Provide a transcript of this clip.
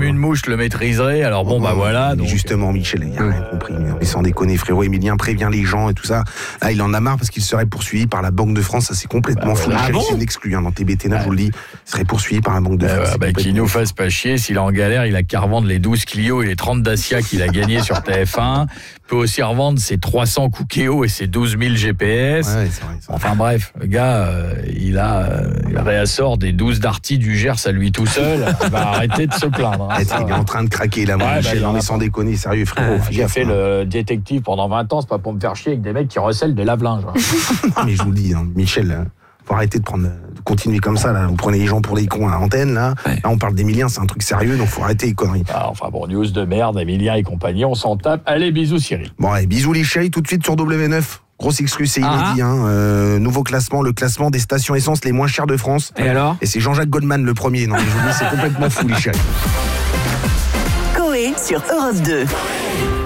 une mouche le maîtriserait. Alors bon, voilà. Donc... Justement, Michel, il a rien compris. Mais sans déconner, frérot, Emilien prévient les gens et tout ça. Là, il en a marre parce qu'il serait poursuivi par la Banque de France. Ça, c'est complètement fou. Michel, c'est une exclu dans TBT. Là, je vous le dis, il serait poursuivi par la Banque de France. Qu'il nous fasse pas chier. S'il est en galère, il a qu'à revendre les 12 Clio et les 30 Dacia qu'il a gagnés sur TF1. Il peut aussi revendre ses 300 Cookéo et ses 12 000 GPS. Ouais, c'est vrai. Enfin bref, le gars, il réassort des 12 Darty du Gers à lui tout seul. Il va arrêter de se plaindre. Il est en train de craquer là, Michel. Sans déconner, sérieux, frérot. J'ai fait le détective pendant 20 ans, c'est pas pour me faire chier avec des mecs qui recèlent des lave-linges. Non, mais je vous le dis, Michel, faut arrêter de continuer comme ça, là. Vous prenez les gens pour des cons à l'antenne, là. Ouais. Là, on parle d'Emilien, c'est un truc sérieux, donc faut arrêter les conneries. News de merde, Emilien et compagnie, on s'en tape. Allez, bisous, Cyril. Bon, allez, bisous les chéris, tout de suite sur W9. Grosse exclus, c'est inédit, nouveau classement, le classement des stations essence les moins chères de France. Et alors ? Et c'est Jean-Jacques Goldman le premier. Non, mais je vous dis, c'est complètement fou, les chéris. Coé sur Europe 2.